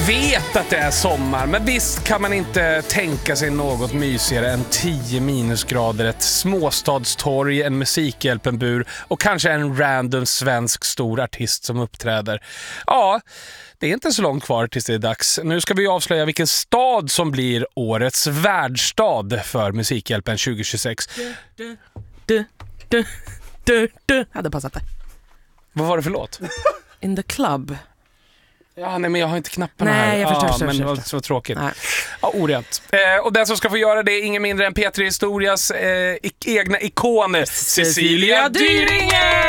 vet att det är sommar, men visst kan man inte tänka sig något mysigare än 10 minusgrader, ett småstadstorg, en Musikhjälpen-bur och kanske en random svensk stor artist som uppträder. Ja, det är inte så långt kvar tills det är dags. Nu ska vi avslöja vilken stad som blir årets värdstad för Musikhjälpen 2026. Hade passat det. Vad var det för låt? In the club. Ja, nej, men jag har inte knapparna här. Nej, jag förstår. Men det var så tråkigt. Nej. Ja, orent. Och den som ska få göra det är ingen mindre än P3 Historias egna ikon, Cecilia Dyringe!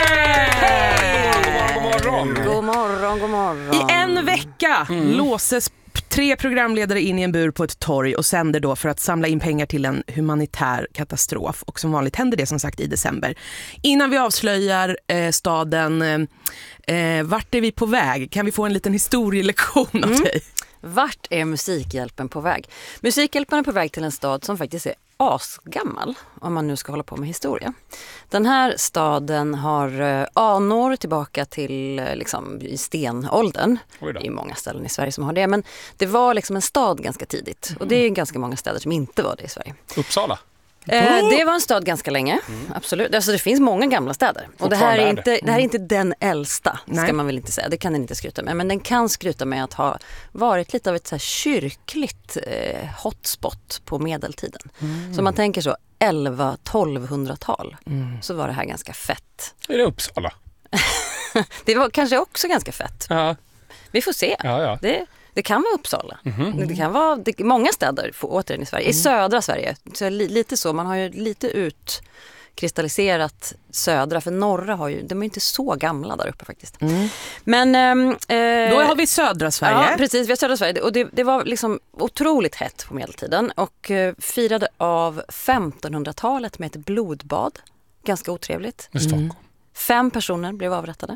God morgon. God morgon, god morgon. I en vecka låses 3 programledare in i en bur på ett torg och sänder då för att samla in pengar till en humanitär katastrof. Och som vanligt händer det som sagt i december. Innan vi avslöjar staden, vart är vi på väg? Kan vi få en liten historielektion av dig? Vart är Musikhjälpen på väg? Musikhjälpen är på väg till en stad som faktiskt är asgammal, om man nu ska hålla på med historia. Den här staden har anor tillbaka till liksom, i stenåldern. Det är många ställen i Sverige som har det, men det var liksom en stad ganska tidigt. Och det är ganska många städer som inte var det i Sverige. Uppsala. Det var en stad ganska länge, absolut. Alltså det finns många gamla städer. Och det här är inte den äldsta, ska man väl inte säga. Det kan den inte skryta med. Men den kan skryta med att ha varit lite av ett så här kyrkligt hotspot på medeltiden. Så man tänker så 1100-1200-tal så var det här ganska fett. Är det Uppsala? Det var kanske också ganska fett. Ja. Vi får se. Ja. Det kan vara Uppsala. Det kan vara många städer återigen i Sverige. I södra Sverige. Så lite så. Man har ju lite utkristalliserat södra. För norra har ju, de är inte så gamla där uppe faktiskt. Men då har vi södra Sverige. Ja, precis. Vi har södra Sverige. Och det var liksom otroligt hett på medeltiden. Och firade av 1500-talet med ett blodbad. Ganska otrevligt. I Stockholm. 5 personer blev avrättade.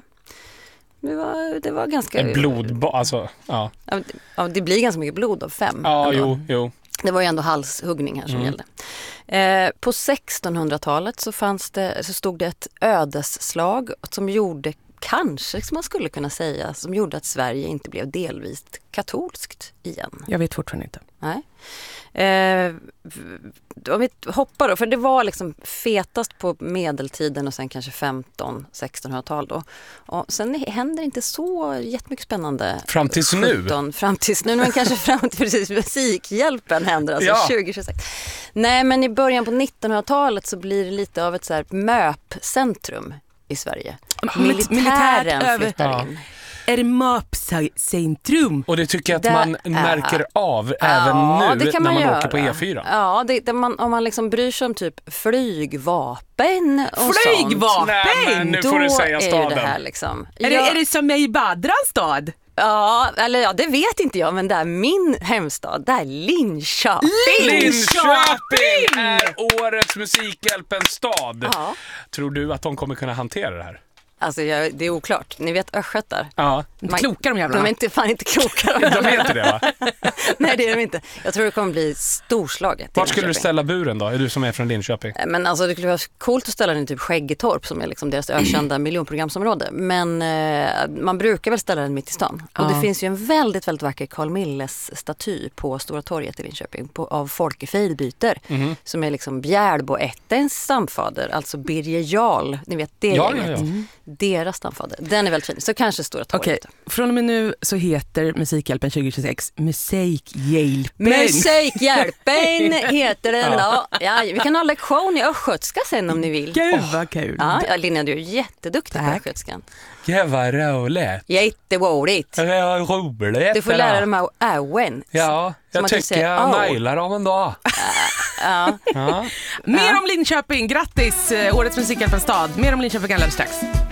Det var ganska... En blodbad, alltså, ja. Ja, det blir ganska mycket blod av 5. Ja, jo. Det var ju ändå halshuggning här som gällde. På 1600-talet så stod det ett ödesslag som gjorde, kanske som man skulle kunna säga, som gjorde att Sverige inte blev delvis katolskt igen. Jag vet fortfarande inte. Nej. Om vi hoppar då, för det var liksom fetast på medeltiden och sen kanske 1500-1600-tal då. Och sen händer inte så jättemycket spännande. Fram tills nu, men kanske fram till precis Musikhjälpen händer alltså 2026. Nej, men i början på 1900-talet så blir det lite av ett så här MÖP-centrum i Sverige. Militären flyttar in. Är det MÖP-centrum? Och det tycker jag att man märker av även nu när man åker på E4. Ja, om man liksom bryr sig om typ flygvapen och Flygvapen? Nej, men nu får du säga staden. Är det här liksom. Är det som i Badrans stad? Ja, det vet inte jag, men det är min hemstad. Det är Linköping. Linköping är årets Musikhjälpens stad. Ja. Tror du att de kommer kunna hantera det här? Alltså det är oklart. Ni vet östgötar. Ja. Kloka de jävlarna. De är inte kloka. De är inte det, va? Nej, det är de inte. Jag tror det kommer bli storslaget. Var skulle du ställa buren då? Är du som är från Linköping? Men alltså det skulle vara coolt att ställa den i typ Skäggetorp som är liksom deras ökända miljonprogramsområde. Men man brukar väl ställa den mitt i stan. Och det finns ju en väldigt, väldigt vacker Carl Milles staty på Stora torget i Linköping av Folke Fejdbyter som är liksom Bjärboättens stamfader, alltså Birger Jarl. Ni vet det gänget. Deras stamfader. Den är väldigt fin. Så kanske Stora torget. Okej, från och med nu så heter Musikhjälpen 2026 Musikhjälpen. Musikhjälpen heter den då. Ja, vi kan ha lektion i östgötska sen om ni vill. Gud vad kul. Ja, Linda, du är jätteduktig på östgötskan. Ja, vad roligt. Jätteroligt. Det var roligt. Du får lära dem av Owen. Ja, jag tycker jag nailar av en dag. Mer om Linköping. Grattis, årets Musikhjälpens stad. Mer om Linköping alldeles strax.